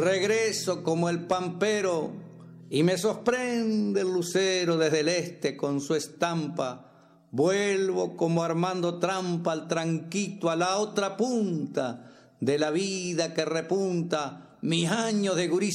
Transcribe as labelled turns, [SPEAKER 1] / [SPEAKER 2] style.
[SPEAKER 1] Regreso como el pampero y me sorprende el lucero desde el este con su estampa. Vuelvo como armando trampa al tranquito a la otra punta de la vida que repunta mis años de gurí